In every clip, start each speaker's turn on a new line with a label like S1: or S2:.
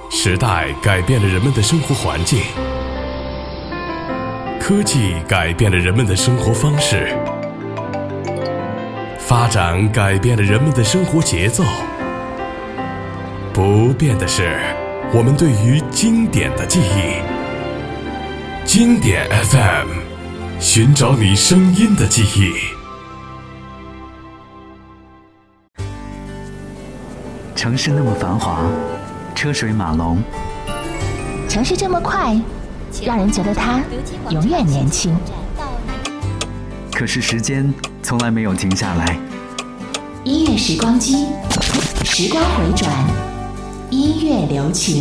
S1: 时代改变了人们的生活环境，科技改变了人们的生活方式，发展改变了人们的生活节奏。不变的是我们对于经典的记忆。经典 FM， 寻找你声音的记忆。
S2: 城市那么繁华，车水马龙，
S3: 城市这么快，让人觉得它永远年轻。
S2: 可是时间从来没有停下来。
S3: 音乐时光机，时光回转，音乐留情。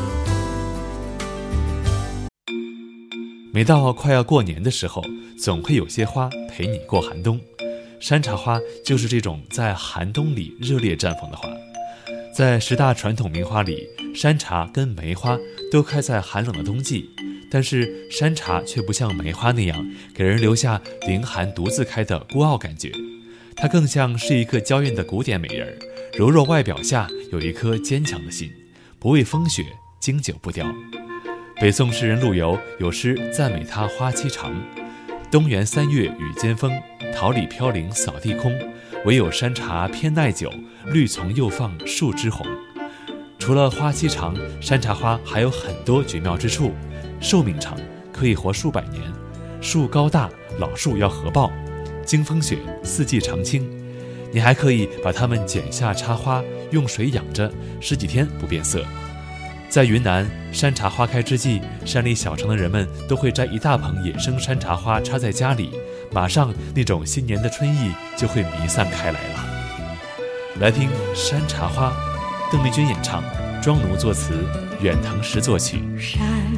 S4: 每到快要过年的时候，总会有些花陪你过寒冬。山茶花就是这种在寒冬里热烈绽放的花。在10大传统名花里，山茶跟梅花都开在寒冷的冬季，但是山茶却不像梅花那样给人留下凌寒独自开的孤傲感觉，它更像是一个娇艳的古典美人，柔弱外表下有一颗坚强的心，不畏风雪，经久不凋。北宋诗人陆游有诗赞美它花期长：东园3月雨尖风，桃李飘零扫地空，唯有山茶偏耐久，绿丛又放树枝红。除了花期长，山茶花还有很多绝妙之处。寿命长，可以活数百年；树高大，老树要合抱；经风雪，四季常青。你还可以把它们剪下插花，用水养着，10几天不变色。在云南，山茶花开之际，山里小城的人们都会摘一大捧野生山茶花插在家里，马上那种新年的春意就会弥散开来了。来听《山茶花》，邓丽君演唱，庄奴作词，远藤石作曲。
S5: 山